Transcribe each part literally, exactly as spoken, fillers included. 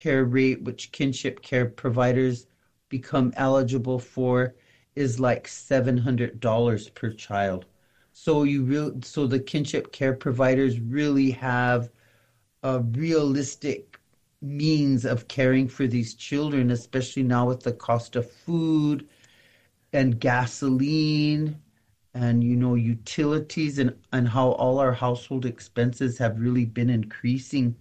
care rate, which kinship care providers become eligible for, is like seven hundred dollars per child. So you real so the kinship care providers really have a realistic means of caring for these children, especially now with the cost of food and gasoline and you know utilities and and how all our household expenses have really been increasing.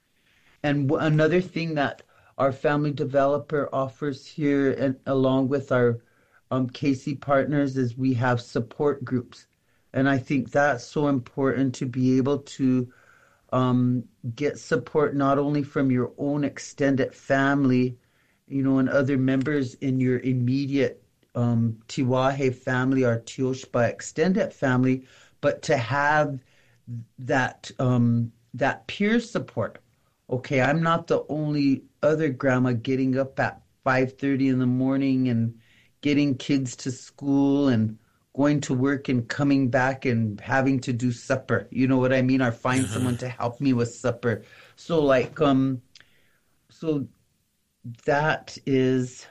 And w- another thing that our family developer offers here, and along with our um, Casey partners, is we have support groups. And I think that's so important to be able to um, get support not only from your own extended family, you know, and other members in your immediate um, Tiwahe family or Tioshba extended family, but to have that um, that peer support. Okay, I'm not the only other grandma getting up at five thirty in the morning and getting kids to school and going to work and coming back and having to do supper. You know what I mean? Or find Uh-huh. someone to help me with supper. So like um so that is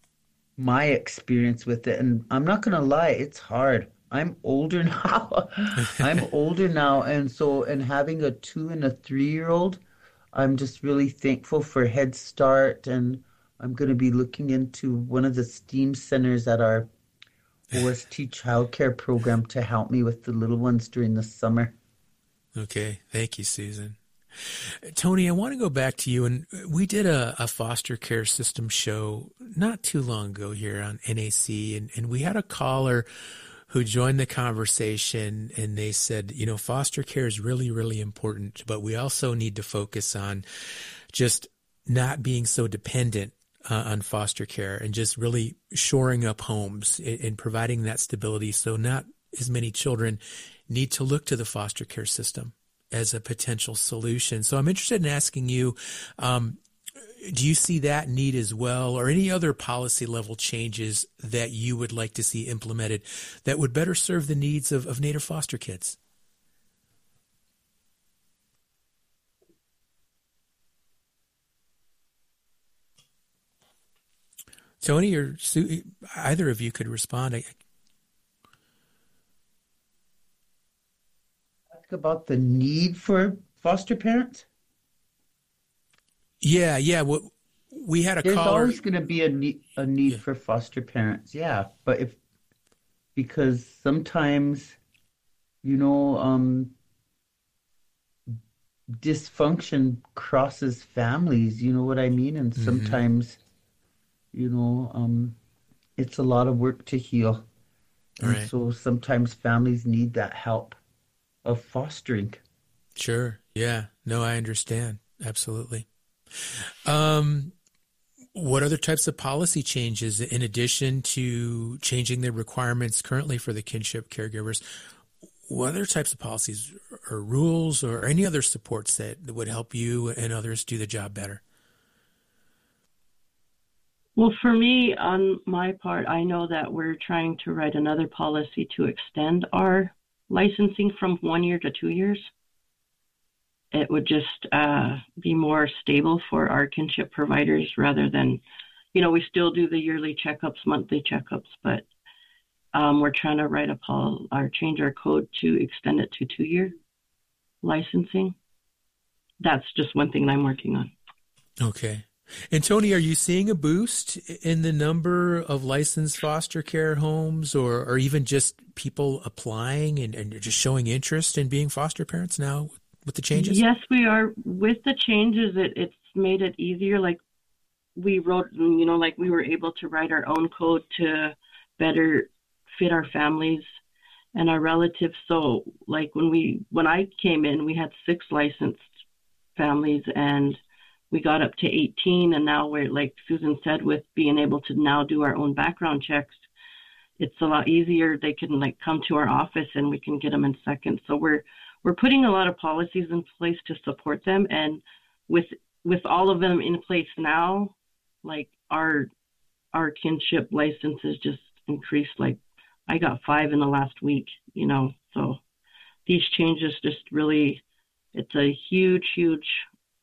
my experience with it. And I'm not gonna lie, it's hard. I'm older now. I'm older now, and so and having a two and a three year old, I'm just really thankful for Head Start, and I'm going to be looking into one of the STEAM centers at our O S T childcare program to help me with the little ones during the summer. Okay. Thank you, Susan. Tony, I want to go back to you. And we did a, a foster care system show not too long ago here on N A C, and, and we had a caller who joined the conversation, and they said, you know, foster care is really, really important, but we also need to focus on just not being so dependent uh, on foster care and just really shoring up homes and, and providing that stability so not as many children need to look to the foster care system as a potential solution. So I'm interested in asking you, um, do you see that need as well, or any other policy level changes that you would like to see implemented that would better serve the needs of, of Native foster kids? Tony or Sue, either of you could respond. I, Talk about the need for foster parents. yeah, yeah. What we had a There's caller. always going to be a need, a need Yeah. for foster parents. Yeah, but if because sometimes, you know, um, dysfunction crosses families, you know what I mean? And Mm-hmm. sometimes, you know, um, it's a lot of work to heal. All And right. so sometimes families need that help of fostering. Sure. Yeah. No, I understand. Absolutely. Um, what other types of policy changes, in addition to changing the requirements currently for the kinship caregivers, what other types of policies or rules or any other supports that would help you and others do the job better? Well, for me, on my part, I know that we're trying to write another policy to extend our licensing from one year to two years. It would just uh, be more stable for our kinship providers rather than, you know, we still do the yearly checkups, monthly checkups, but um, we're trying to write a pol or change our code to extend it to two-year licensing. That's just one thing I'm working on. Okay. And Tony, are you seeing a boost in the number of licensed foster care homes, or, or even just people applying and, and just showing interest in being foster parents now with the changes? Yes, we are. With the changes, it, it's made it easier. Like we wrote, you know, like we were able to write our own code to better fit our families and our relatives. So like when we, when I came in, we had six licensed families and we got up to eighteen. And now we're, like Susan said, with being able to now do our own background checks, it's a lot easier. They can like come to our office and we can get them in seconds. So we're, we're putting a lot of policies in place to support them. And with, with all of them in place now, like our, our kinship licenses just increased. Like I got five in the last week, you know, so these changes just really, it's a huge, huge,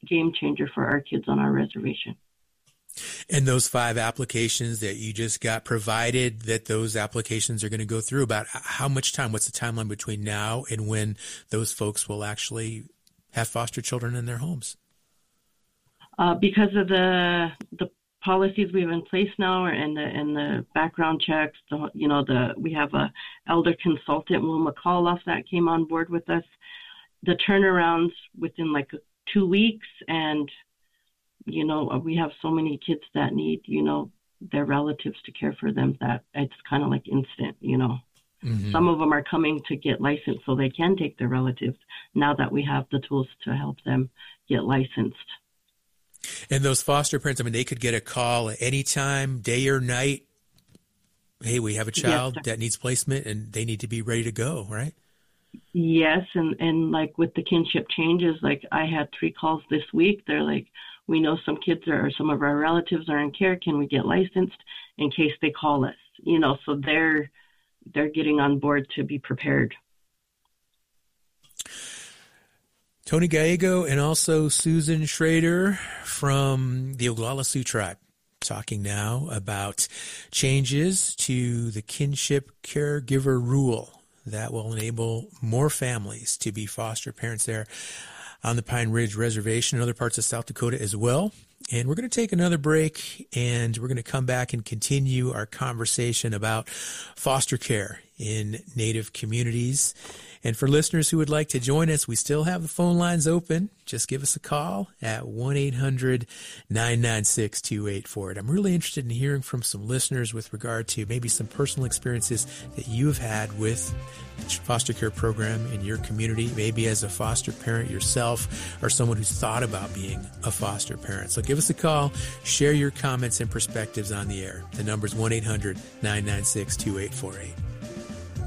game changer for our kids on our reservation. And those five applications that you just got provided, that those applications are going to go through, about how much time, what's the timeline between now and when those folks will actually have foster children in their homes? Uh, because of the the policies we have in place now, and the and the background checks, the, you know, the we have a elder consultant, Will McAuliffe, that came on board with us. The turnarounds within like two weeks, and you know, we have so many kids that need, you know, their relatives to care for them that it's kind of like instant, you know. Mm-hmm. Some of them are coming to get licensed so they can take their relatives now that we have the tools to help them get licensed. And those foster parents, I mean, they could get a call at any time, day or night. Hey, we have a child yes, that needs placement, and they need to be ready to go, right? Yes, and, and like with the kinship changes, like I had three calls this week. They're like, we know some kids are, or some of our relatives are in care. Can we get licensed in case they call us? You know, so they're they're getting on board to be prepared. Tony Gallego and also Susan Schrader from the Oglala Sioux Tribe talking now about changes to the kinship caregiver rule that will enable more families to be foster parents there on the Pine Ridge Reservation and other parts of South Dakota as well. And we're going to take another break, and we're going to come back and continue our conversation about foster care in Native communities. And for listeners who would like to join us, we still have the phone lines open. Just give us a call at one eight hundred nine nine six two eight four eight. I'm really interested in hearing from some listeners with regard to maybe some personal experiences that you have had with the foster care program in your community, maybe as a foster parent yourself or someone who's thought about being a foster parent. So give us a call, share your comments and perspectives on the air. The number is one eight hundred nine nine six two eight four eight.